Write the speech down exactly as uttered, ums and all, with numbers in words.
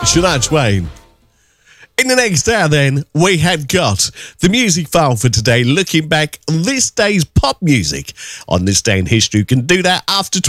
Shania Twain. In the next hour, then, we had got the music file for today, looking back on this day's pop music on This Day in History. You can do that after